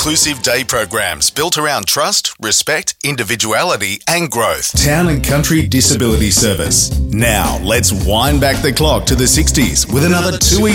inclusive day programs built around trust, respect, individuality and growth. Town and Country Disability Service. Now, let's wind back the clock to the 60s with another 2